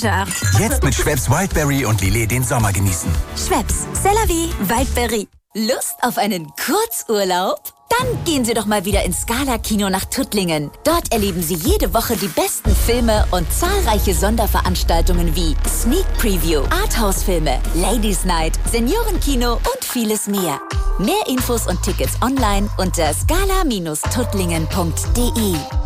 Voyageur. Jetzt mit Schweppes Wildberry und Lillet den Sommer genießen. Schweppes, c'est la vie, Wildberry. Lust auf einen Kurzurlaub? Dann gehen Sie doch mal wieder ins Scala-Kino nach Tuttlingen. Dort erleben Sie jede Woche die besten Filme und zahlreiche Sonderveranstaltungen wie Sneak Preview, Arthouse-Filme, Ladies Night, Seniorenkino und vieles mehr. Mehr Infos und Tickets online unter scala-tuttlingen.de.